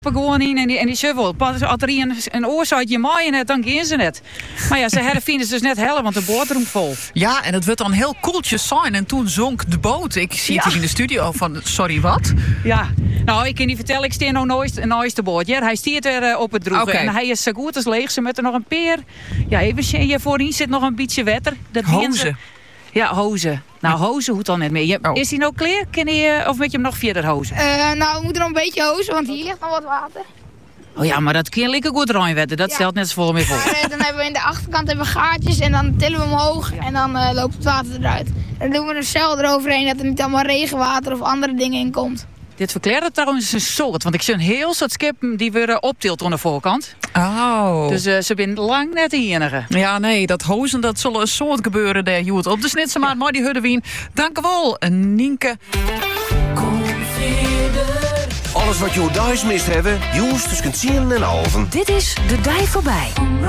gewoon in en die shovel. Pas als er een oorzaakje maaien net, dan gaan ze net. Maar ja, ze vinden ze dus net hellen, want de boot roemt vol. Ja, en het werd dan heel koeltjes zijn en toen zonk de boot. Ik zie het hier in de studio van, sorry, wat? Ja, nou, ik kan niet vertellen, ik steer nou nooit de boot. Ja, hij stiert er op het droeven en hij is zo goed als leeg. Ze met er nog een peer. Ja, even hier voorin zit nog een beetje wetter. Hozen. Ja, hozen. Nou, hozen hoeft al net meer. Is hij nou klaar? Of moet je hem nog verder hozen? Nou, we moeten nog een beetje hozen, want hier ligt nog wat water. Oh ja, maar dat kan lekker goed ruimwetten. Dat stelt net zo vol meer voor. Dan hebben we in de achterkant gaatjes en dan tillen we hem omhoog en dan loopt het water eruit. En dan doen we een cel eroverheen dat er niet allemaal regenwater of andere dingen in komt. Dit verklaart het trouwens een soort. Want ik zie een heel soort skippen die weer optilt aan de voorkant. Oh. Dus ze zijn lang net de enige. Ja, nee, dat hozen, dat zal een soort gebeuren daar, Joet. Op de Snitsemaat, maar die Huddewien. Dank u wel, Nienke. Alles wat je thuis mist hebben, Joes tussen 10 en 11. Dit is De Dij Voorbij.